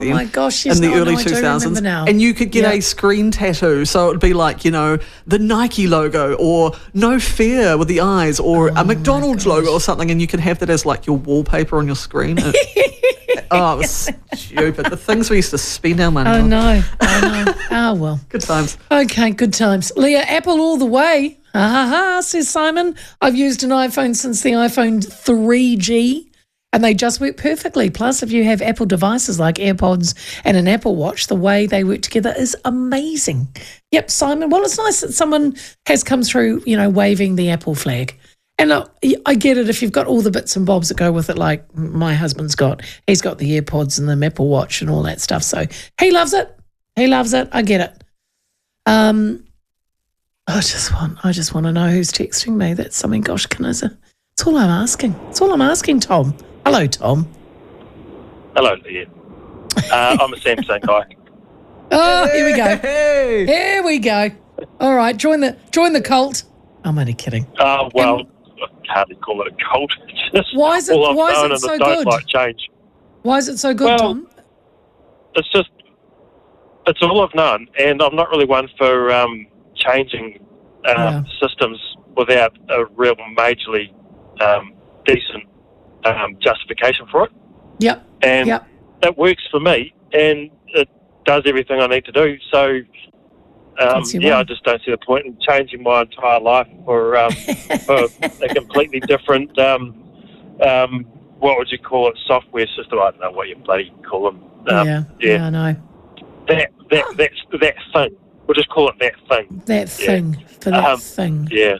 Oh my gosh, yes, in the early I do 2000s. remember now. And you could get a screen tattoo. So it would be like, the Nike logo or No Fear with the eyes or a McDonald's logo or something. And you could have that as like your wallpaper on your screen. It was stupid. The things we used to spend our money on. I know. Oh, well. Good times. Okay, good times. Leah, Apple all the way. Ha ha ha, says Simon. I've used an iPhone since the iPhone 3G. And they just work perfectly. Plus, if you have Apple devices like AirPods and an Apple Watch, the way they work together is amazing. Yep, Simon. Well, it's nice that someone has come through, waving the Apple flag. And look, I get it if you've got all the bits and bobs that go with it, like my husband's got. He's got the AirPods and the Apple Watch and all that stuff. So he loves it. He loves it. I get it. I just want to know who's texting me. That's something, gosh, That's all I'm asking. That's all I'm asking, Tom. Hello, Tom. Hello, Leah. I'm a Samsung guy. Oh, here we go. Hey. Here we go. All right, join the cult. I'm only kidding. Well, I can't hardly call it a cult. Why is it so good? Like change. Why is it so good, Tom? It's all I've known, and I'm not really one for changing systems without a real majorly decent justification for it. Yep. And it works for me, and it does everything I need to do. So, I just don't see the point in changing my entire life for a completely different, what would you call it, software system? I don't know what you bloody call them. I know. That thing. We'll just call it that thing. That thing for that thing. Yeah.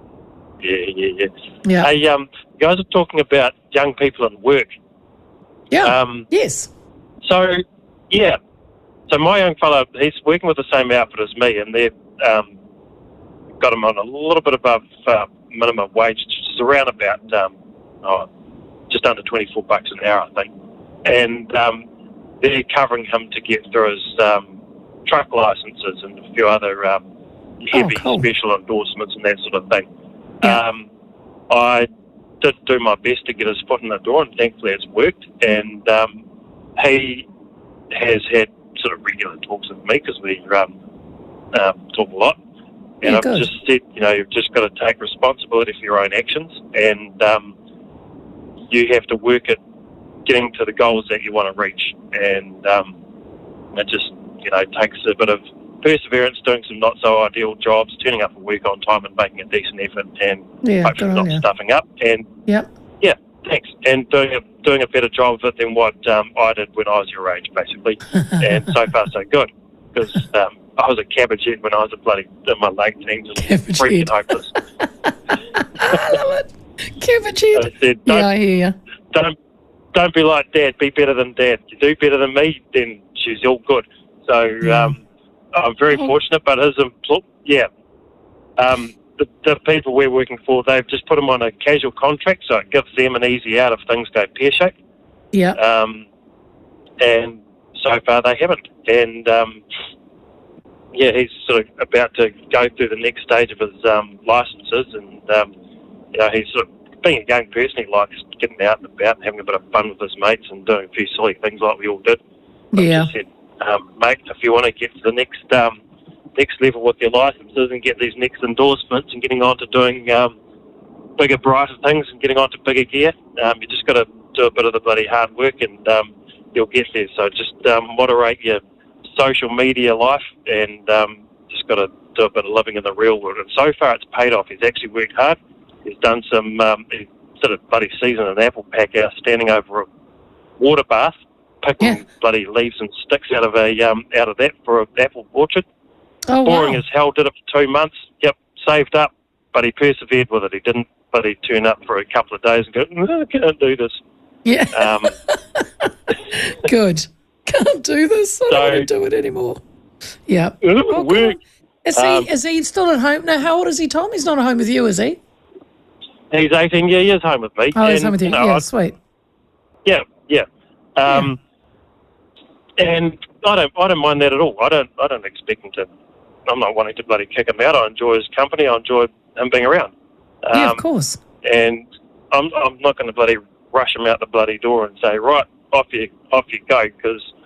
Hey, you guys are talking about young people at work. Yeah. Yes. So my young fellow, he's working with the same outfit as me, and they've got him on a little bit above minimum wage, which is around about just under $24 an hour, I think. And they're covering him to get through his truck licenses and a few other heavy special endorsements and that sort of thing. Yeah. I did do my best to get his foot in the door, and thankfully it's worked. And he has had sort of regular talks with me because we talk a lot. And I've just said, you've just got to take responsibility for your own actions, and you have to work at getting to the goals that you want to reach. And it just, takes a bit of perseverance, doing some not so ideal jobs, turning up for work on time and making a decent effort, and hopefully not stuffing up. And thanks. And doing a better job of it than what I did when I was your age, basically. And so far so good, because I was a cabbage head when I was in my late teens, just freaking hopeless. I love it. Cabbage head. I said, I hear you. Don't be like Dad. Be better than Dad. You do better than me, then she's all good. So I'm very fortunate, but the people we're working for, they've just put them on a casual contract, so it gives them an easy out if things go pear-shaped. Yeah. And so far they haven't. And he's sort of about to go through the next stage of his licenses, and he's sort of, being a young person, he likes getting out and about and having a bit of fun with his mates and doing a few silly things like we all did. Yeah. I just said, mate, if you want to get to the next level with your licenses and get these next endorsements and getting on to doing bigger, brighter things and getting on to bigger gear, you just got to do a bit of the bloody hard work, and you'll get there. So just moderate your social media life, and just got to do a bit of living in the real world. And so far it's paid off. He's actually worked hard. He's done some sort of bloody season an apple pack out, standing over a water bath, picking bloody leaves and sticks out of that for an apple orchard. Oh, boring as hell. Did it for 2 months. Yep, saved up, but he persevered with it. He didn't, but he turn up for a couple of days and go, no, I can't do this. Yeah. Good. Can't do this. I don't want to do it anymore. Yeah. Work. Is he still at home? No, how old is he, Tom? He's not at home with you, is he? He's 18. Yeah, he is home with me. Oh, he's home with you. Sweet. Yeah. And I don't mind that at all. I don't expect him to. I'm not wanting to bloody kick him out. I enjoy his company. I enjoy him being around. Of course. And I'm not going to bloody rush him out the bloody door and say, right, off you go, because